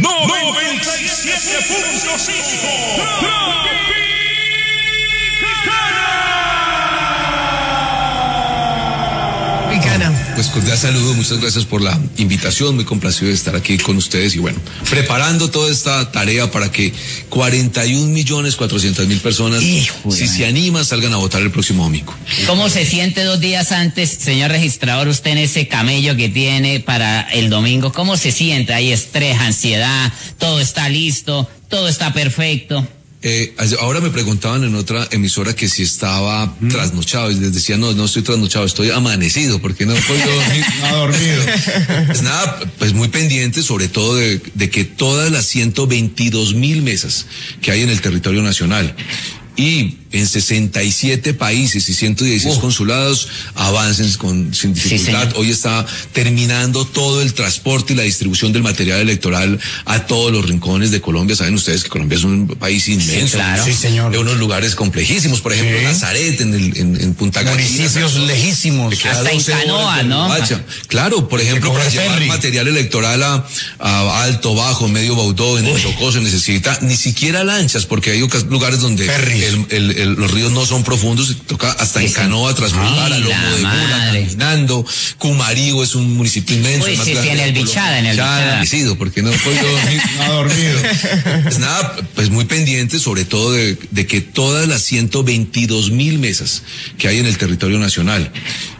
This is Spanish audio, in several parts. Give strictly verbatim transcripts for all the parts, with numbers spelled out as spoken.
noventa y siete punto cinco. Pues cordial saludo, muchas gracias por la invitación, muy complacido de estar aquí con ustedes y bueno, preparando toda esta tarea para que cuarenta y un millones cuatrocientas mil personas, Hijo si se animan, salgan a votar el próximo domingo. ¿Cómo se siente dos días antes, señor registrador, usted en ese camello que tiene para el domingo? ¿Cómo se siente? Hay estrés, ansiedad, todo está listo, todo está perfecto. Eh, ahora me preguntaban en otra emisora que si estaba ¿Mm? trasnochado y les decía no, no estoy trasnochado, estoy amanecido porque no he podido dormir. No ha dormido. Pues nada, pues muy pendiente sobre todo de, de que todas las ciento veintidós mil mesas que hay en el territorio nacional y en sesenta y siete países y ciento dieciséis uh. consulados avancen con, sin dificultad. Sí, hoy está terminando todo el transporte y la distribución del material electoral a todos los rincones de Colombia. Saben ustedes que Colombia es un país inmenso. Sí, claro. Sí, señor. De unos lugares complejísimos, por ejemplo, sí. Nazaret, en, el, en, en Punta Gallina. Municipios lejísimos. Hasta en canoa, ¿no? Bacha. Claro, por ejemplo, para llevar ferry. material electoral a, a Alto, Bajo, Medio Baudó, en el Chocó se necesita ni siquiera lanchas, porque hay lugares donde el, el El, los ríos no son profundos, toca hasta en canoa transportar a lomo de mula, caminando. Cumarío es un municipio inmenso. Uy, sí, sí, en el Bichada, en el Bichada. Bichada. Porque no puedo dormir. No ha dormido. Pues nada, pues muy pendiente sobre todo de, de que todas las ciento veintidós mil mesas que hay en el territorio nacional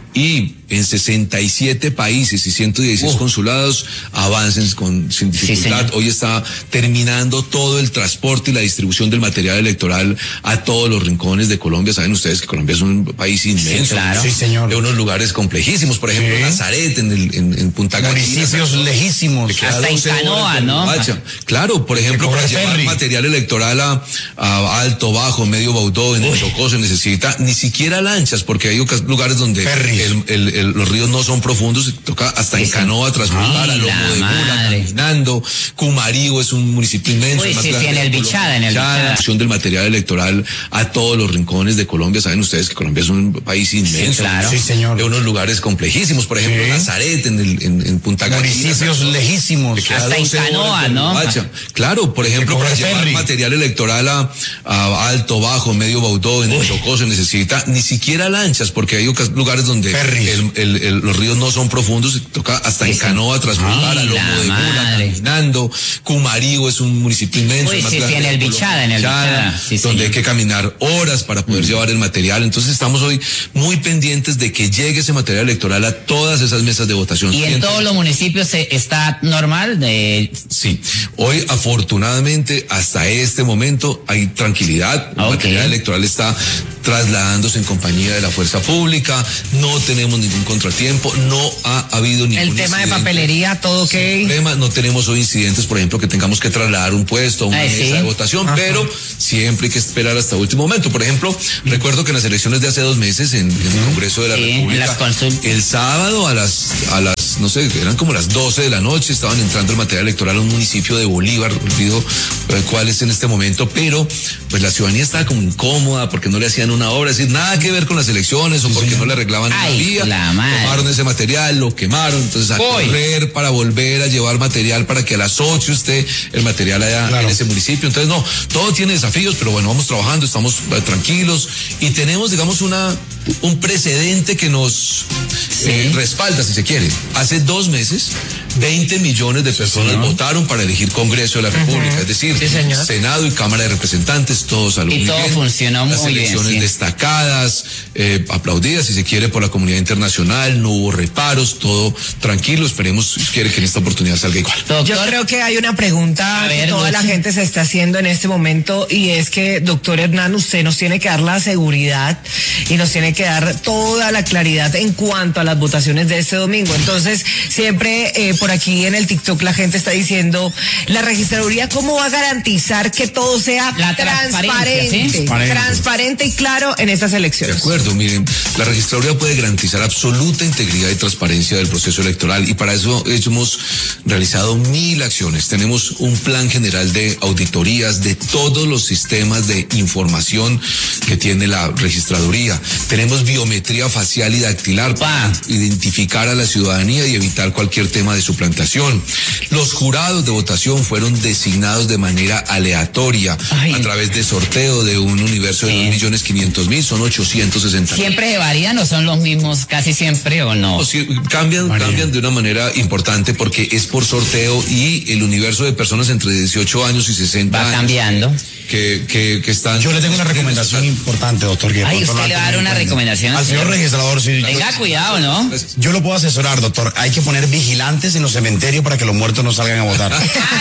y en sesenta y siete países y ciento dieciséis uh. consulados avancen con, sin dificultad. Sí, hoy está terminando todo el transporte y la distribución del material electoral a todos los rincones de Colombia. Saben ustedes que Colombia es un país inmenso. Sí, claro. Sí, señor. De unos lugares complejísimos, por ejemplo, sí. Nazaret, en, el, en, en Punta Gallina. Municipios lejísimos. Hasta en canoa, ¿no? Bacha. Claro, por ejemplo, para llevar ferry. material electoral a, a Alto, Bajo, Medio Baudó, en Uy. el Chocó se necesita ni siquiera lanchas, porque hay lugares donde el, el, el El, los ríos no son profundos, toca hasta sí, en canoa transportar a lomo de mula, caminando. Cumarío es un municipio inmenso. Uy, sí, sí, en el Bichada, en el Bichada. La distribución del material electoral a todos los rincones de Colombia. Saben ustedes que Colombia es un país inmenso. Sí, claro. Sí, señor. De unos lugares complejísimos, por ejemplo, sí. Nazaret, en, el, en, en Punta Gallina. Municipios lejísimos. Hasta en canoa, ¿no? Bacha. Claro, por ejemplo, para llevar ferry. material electoral a, a Alto, Bajo, Medio Baudó, en Uy. el Chocó se necesita ni siquiera lanchas, porque hay lugares donde el, el, el, los ríos no son profundos, toca hasta sí, en canoa transportar a lomo de mula, caminando. Cumarío es un municipio inmenso. Uy, sí, sí, en el Bichada, en el Bichada. Sí, donde hay que caminar horas para poder mm. llevar el material. Entonces estamos hoy muy pendientes de que llegue ese material electoral a todas esas mesas de votación. ¿Y en Entonces, todos los municipios está normal? De... Sí, hoy afortunadamente hasta este momento hay tranquilidad. El okay. material electoral está trasladándose en compañía de la fuerza pública, no tenemos ningún contratiempo, no ha habido ningún El tema incidente. de papelería, todo ok. Problema, no tenemos hoy incidentes, por ejemplo, que tengamos que trasladar un puesto a una Ay, mesa ¿sí? de votación, Ajá. pero siempre hay que esperar hasta último momento. Por ejemplo, mm. recuerdo que en las elecciones de hace dos meses en, en el Congreso de la sí, República, el sábado a las, a las, no sé, eran como las doce de la noche, estaban entrando el material electoral a un municipio de Bolívar, olvido eh, cuál es en este momento, pero pues la ciudadanía estaba como incómoda porque no le hacían una obra, es decir, nada que ver con las elecciones o porque sí. no le arreglaban Ay, una vía, la tomaron ese material, lo quemaron, entonces a Voy. correr para volver a llevar material para que a las ocho esté el material allá claro. en ese municipio. Entonces no, todo tiene desafíos, pero bueno, vamos trabajando, estamos eh, tranquilos y tenemos, digamos, una un precedente que nos sí. eh, respalda, si se quiere. Hace dos meses, veinte millones de personas sí, votaron para elegir Congreso de la República, uh-huh. es decir, sí, Senado y Cámara de Representantes, todos al Y todo bien. funcionó Las muy bien. Las elecciones sí. destacadas, eh, aplaudidas, si se quiere, por la comunidad internacional, no hubo reparos, todo tranquilo, esperemos quiere que en esta oportunidad salga igual. Doctor, yo creo que hay una pregunta ver, que toda la gente se está haciendo en este momento y es que, doctor Hernán, usted nos tiene que dar la seguridad y nos tiene que dar toda la claridad en cuanto a las votaciones de este domingo. Entonces, siempre eh, por aquí en el TikTok la gente está diciendo, la registraduría, ¿cómo va a garantizar que todo sea la transparente, ¿sí? transparente y claro en estas elecciones? De acuerdo, miren, la registraduría puede garantizar absoluta integridad y transparencia del proceso electoral y para eso hemos realizado mil acciones. Tenemos un plan general de auditorías de todos los sistemas de información que tiene la registraduría. Tenemos biometría facial y dactilar para identificar a la ciudadanía y evitar cualquier tema de suplantación. Los jurados de votación fueron designados de manera aleatoria Ay. a través de sorteo de un universo de sí. dos millones quinientos mil, son ochocientos sesenta mil. ¿Siempre se varían o son los mismos casi siempre o no? O sí, cambian, cambian de una manera importante porque es por sorteo y el universo de personas entre dieciocho años y sesenta va años. cambiando. Que, que, que están... Yo le tengo una recomendación importante, doctor. Que Ay, usted le va a dar una recomendación al señor registrador. Sí. Tenga cuidado, ¿no? Yo lo puedo asesorar, doctor. Hay que poner vigilantes en los cementerios para que los muertos no salgan a votar.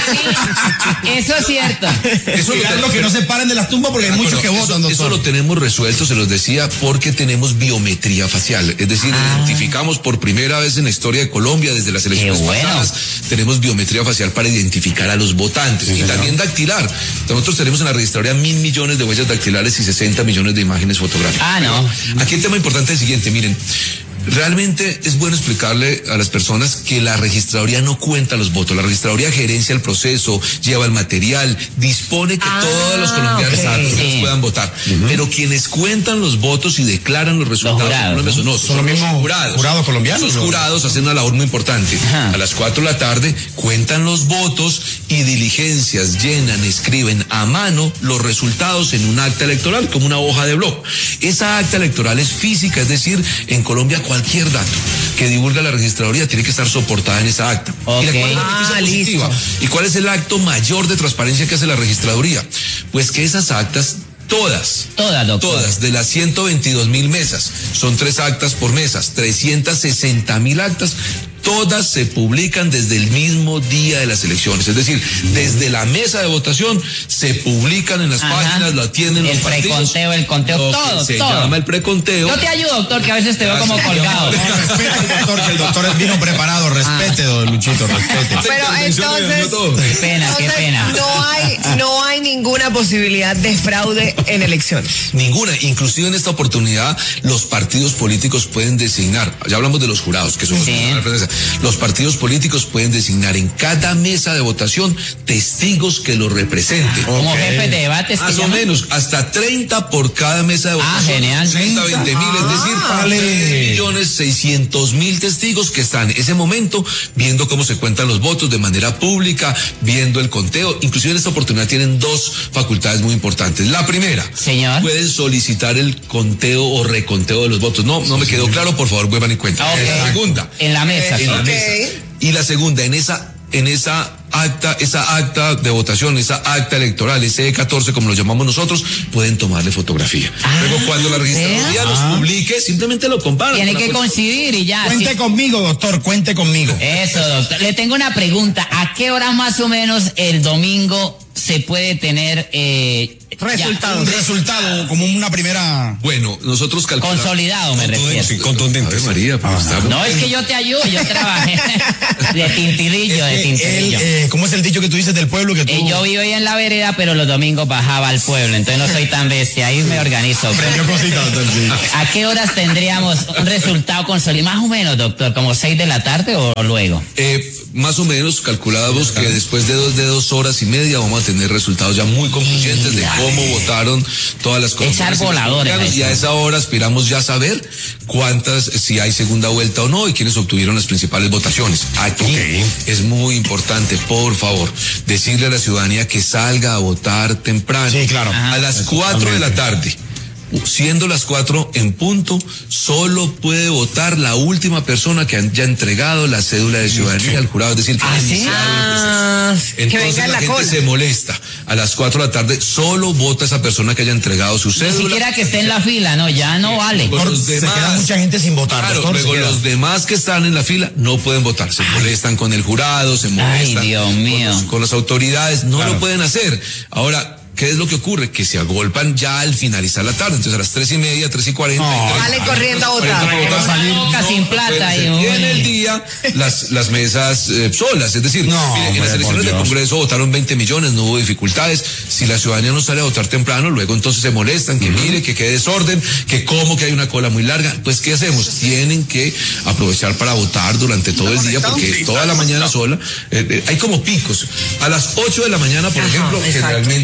Ah, sí. Eso es cierto. Eso es lo que no se paren de las tumbas porque hay muchos que votan, doctor. Eso lo tenemos resuelto, se los decía, porque tenemos biometría facial. Es decir, ah. identificamos por primera vez en la historia de Colombia, desde las elecciones bueno. pasadas, tenemos biometría facial para identificar a los votantes. Sí, y señor. También dactilar. Nosotros tenemos en la registraduría mil millones de huellas dactilares y sesenta millones de imágenes fotográficas. Ah, no. Aquí el tema importante es el siguiente, miren. Realmente es bueno explicarle a las personas que la registraduría no cuenta los votos. La registraduría gerencia el proceso, lleva el material, dispone que ah, todos los colombianos okay. sí. puedan votar. Uh-huh. Pero quienes cuentan los votos y declaran los resultados los jurados, no, ¿no? no, son, son los mismos jurados. jurados colombianos. Los jurados hacen una labor muy importante. Ajá. A las cuatro de la tarde cuentan los votos y diligencias, llenan, escriben a mano los resultados en un acta electoral, como una hoja de blog. Esa acta electoral es física, es decir, en Colombia cualquier dato que divulga la registraduría tiene que estar soportada en esa acta. Okay. ¿Y, cuál es la ah, listo. ¿Y cuál es el acto mayor de transparencia que hace la registraduría? Pues que esas actas Todas, todas, doctor. Todas, de las ciento veintidós mil mesas, son tres actas por mesas, trescientas sesenta mil actas, todas se publican desde el mismo día de las elecciones. Es decir, desde la mesa de votación se publican en las Ajá. páginas, lo atienden los partidos. El preconteo, el conteo, todo, se todo. Se llama el preconteo. Yo te ayudo, doctor, que a veces te veo como colgado. No, respete al doctor, que el doctor vino preparado. Respete, ah. don Luchito, respete. Pero entonces, qué pena, entonces, qué pena. No hay, no hay ninguna posibilidad de fraude en elecciones. Ninguna. Inclusive en esta oportunidad, los partidos políticos pueden designar, ya hablamos de los jurados, que son sí. los los partidos políticos pueden designar en cada mesa de votación testigos que lo representen. Como okay. jefes de debates. Más o menos, hasta treinta por cada mesa de votación. Ah, genial. treinta, veinte mil, es decir, tres millones seiscientos mil testigos que están en ese momento viendo cómo se cuentan los votos de manera pública, viendo el conteo. Inclusive en esta oportunidad tienen dos facultades muy importantes. La primera, señor, pueden solicitar el conteo o reconteo de los votos. No, no me quedó claro, por favor, vuelvan y cuenten. Okay. La segunda. En la mesa. En la okay. mesa. Y la segunda, en esa, en esa acta, esa acta de votación, esa acta electoral, ese E catorce, como lo llamamos nosotros, pueden tomarle fotografía. Ah, Luego, cuando la registraduría los ah. publique, simplemente lo comparan. Tiene que coincidir y ya. Cuente sí. conmigo, doctor, cuente conmigo. Eso, doctor. Le tengo una pregunta. ¿A qué hora más o menos el domingo se puede tener eh, resultado? Un resultado, como una primera... Bueno, nosotros calculamos... Consolidado, me refiero. Sí, contundente. A ver, María, pero está no, es que yo te ayudo, yo trabajé de tintirillo, es de tintirillo. El, eh, ¿Cómo es el dicho que tú dices del pueblo? Que tú... eh, yo vivo ahí en la vereda, pero los domingos bajaba al pueblo, entonces no soy tan bestia, ahí me organizo. Cositas, sí. ¿A qué horas tendríamos un resultado consolidado? Más o menos, doctor, ¿como seis de la tarde o luego? Eh, más o menos, calculábamos que después de dos, de dos horas y media vamos a tener resultados ya muy concluyentes de cómo votaron todas las cosas. Echar voladores. Y a esa hora aspiramos ya a saber cuántas, si hay segunda vuelta o no, y quiénes obtuvieron las principales votaciones. Aquí okay. es muy importante, por favor, decirle a la ciudadanía que salga a votar temprano. Sí, claro. Ajá. A las cuatro de la tarde. Siendo las cuatro en punto, solo puede votar la última persona que haya entregado la cédula de ciudadanía sí. al jurado, es decir, que ¿Ah, ha sí? iniciado ah, el proceso. Entonces que venga la, la gente cola. se molesta. A las cuatro de la tarde solo vota esa persona que haya entregado su cédula. Ni siquiera que esté en la fila, no, ya no vale. Por los demás, se queda mucha gente sin votar. Claro, doctor, luego los demás que están en la fila no pueden votar. Se Ay. molestan con el jurado, se molestan Ay, Dios mío. Con, los, con las autoridades, no claro. lo pueden hacer. Ahora, ¿qué es lo que ocurre? Que se agolpan ya al finalizar la tarde. Entonces a las tres y media, tres y cuarenta. No, sale corriendo a votar. Boca sin plata. Y en el día, las, las mesas eh, solas. Es decir, no, mire, en las elecciones del Congreso votaron veinte millones, no hubo dificultades. Si la ciudadanía no sale a votar temprano, luego entonces se molestan, que uh-huh. mire, que quede desorden, que como que hay una cola muy larga. Pues, ¿qué hacemos? Tienen que aprovechar para votar durante todo el día, porque toda la mañana sola, eh, eh, hay como picos. A las ocho de la mañana, por Ajá, ejemplo, exacto. generalmente...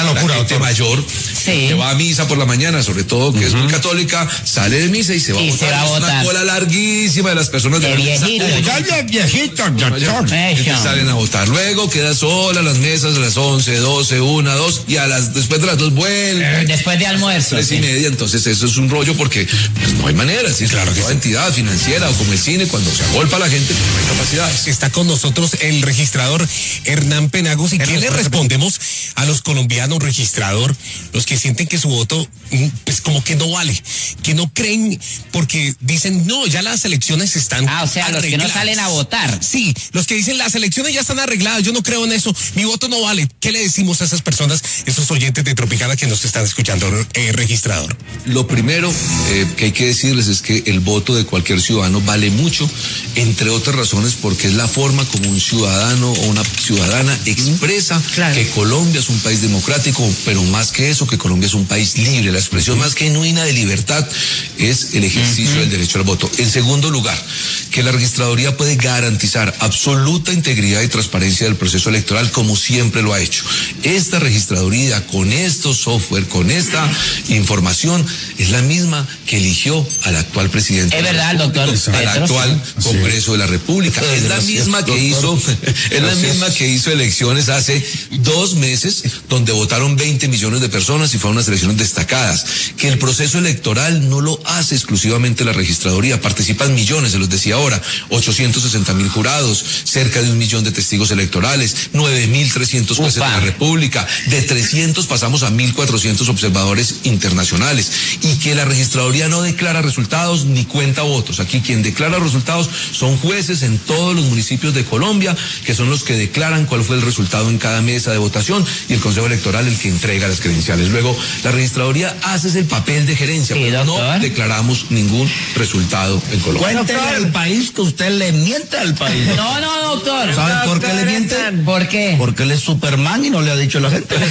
locura, la gente doctor. mayor Sí. que va a misa por la mañana, sobre todo, que uh-huh. es muy católica, sale de misa y se va y a votar. Se va a es votar. una cola larguísima de las personas de, de la viejito. Ya, ya, viejito, doctor. Salen a votar. Luego queda sola las mesas a las once, doce, una, dos, y a las, después de las dos vuelve. Después de almuerzo. Tres sí. y media, entonces eso es un rollo porque pues, no hay manera. Si claro que toda sí. entidad financiera o como el cine, cuando se agolpa la gente, pues no hay capacidades. Está con nosotros el registrador Hernán Penagos. ¿Y qué le respondemos a los colombianos, registrador, los que sienten que su voto pues como que no vale, que no creen porque dicen, no, ya las elecciones están Ah, o sea, arregladas. Los que no salen a votar. Sí, los que dicen las elecciones ya están arregladas, yo no creo en eso, mi voto no vale. ¿Qué le decimos a esas personas, esos oyentes de Tropicana que nos están escuchando, eh, registrador? Lo primero eh, que hay que decirles es que el voto de cualquier ciudadano vale mucho, entre otras razones porque es la forma como un ciudadano o una ciudadana expresa claro. que Colombia es un país democrático, pero más que eso, que Colombia es un país libre. La expresión más genuina de libertad es el ejercicio uh-huh. del derecho al voto. En segundo lugar, que la registraduría puede garantizar absoluta integridad y transparencia del proceso electoral como siempre lo ha hecho. Esta registraduría con estos software, con esta información, es la misma que eligió al actual presidente. Es verdad, doctor. Al actual Congreso sí. de la República. Es la misma que hizo, es la misma que hizo elecciones hace dos meses, donde votaron veinte millones de personas y fueron unas elecciones destacadas. Que el proceso electoral no lo hace exclusivamente la registraduría, participan millones, se los decía ahora, ochocientos sesenta mil jurados, cerca de un millón de testigos electorales, nueve mil trescientos jueces de la República, de trescientos pasamos a mil cuatrocientos observadores internacionales, y que la registraduría no declara resultados ni cuenta votos. Aquí quien declara resultados son jueces en todos los municipios de Colombia, que son los que declaran cuál fue el resultado en cada mesa de votación, y el Consejo Electoral el que entrega las credenciales. Luego, la registraduría hace el papel de gerencia, sí, pero doctor. no declaramos ningún resultado en Colombia. Cuéntele al país que usted le miente al país. No, no, doctor. ¿Sabe por qué le miente? ¿Por qué? Porque él es Superman y no le ha dicho a la gente.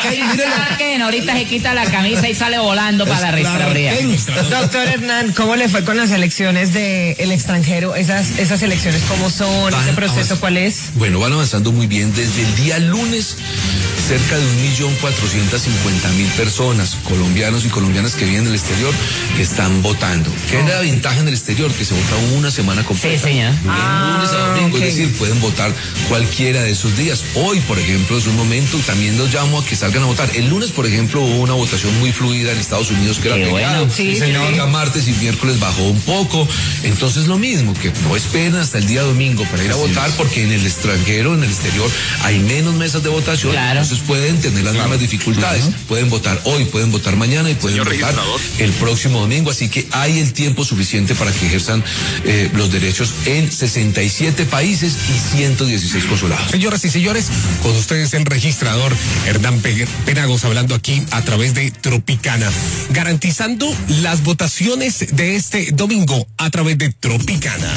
Clarken, ahorita se quita la camisa y sale volando para la registraduría. Doctor Hernán, ¿cómo le fue con las elecciones del extranjero? Esas, esas elecciones, ¿cómo son? Van ¿Ese proceso avanz- cuál es? Bueno, van avanzando muy bien. Desde el día lunes, cerca de un millón cuatrocientas cincuenta mil personas, colombianos y colombianas que viven en el exterior, que están votando. ¿Qué es la ventaja en el exterior? Que se vota una semana completa. Sí, señor. De Ah, lunes a domingo, ok. es decir, pueden votar cualquiera de esos días. Hoy, por ejemplo, es un momento, también los llamo a que salgan a votar. El lunes, por ejemplo, hubo una votación muy fluida en Estados Unidos que era Qué pegado. bueno. Sí, El señor. día martes y miércoles bajó un poco. Entonces, lo mismo, que no esperen hasta el día domingo para ir a votar, porque en el extranjero, en el exterior, hay menos mesas de votación. Claro. Entonces pueden tener las mismas dificultades. Uh-huh. Pueden votar hoy, pueden votar mañana y pueden Señor votar registrador. el próximo domingo. Así que hay el tiempo suficiente para que ejerzan eh, los derechos en sesenta y siete países y ciento dieciséis consulados. Señoras y señores, con ustedes el registrador Hernán Pe- Penagos hablando aquí a través de Tropicana, garantizando las votaciones de este domingo a través de Tropicana.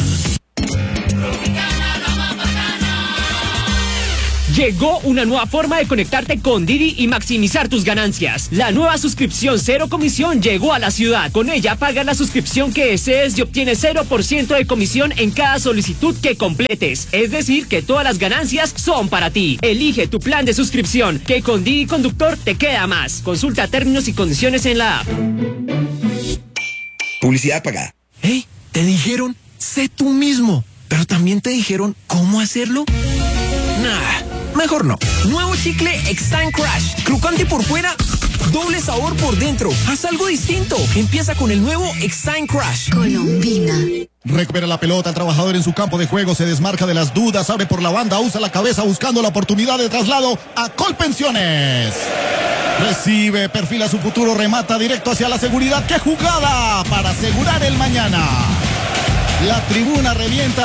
Llegó una nueva forma de conectarte con Didi y maximizar tus ganancias. La nueva suscripción cero comisión llegó a la ciudad. Con ella pagas la suscripción que desees y obtienes cero por ciento de comisión en cada solicitud que completes. Es decir, que todas las ganancias son para ti. Elige tu plan de suscripción, que con Didi Conductor te queda más. Consulta términos y condiciones en la app. Publicidad pagada. Hey, te dijeron, sé tú mismo, pero también te dijeron cómo hacerlo. Nah, mejor no. Nuevo chicle Extime Crush, crocante por fuera, doble sabor por dentro. Haz algo distinto. Empieza con el nuevo Extime Crush. Colombina. Recupera la pelota, el trabajador en su campo de juego se desmarca de las dudas, abre por la banda, usa la cabeza buscando la oportunidad de traslado a Colpensiones. Recibe, perfila su futuro, remata directo hacia la seguridad. ¡Qué jugada para asegurar el mañana! La tribuna revienta.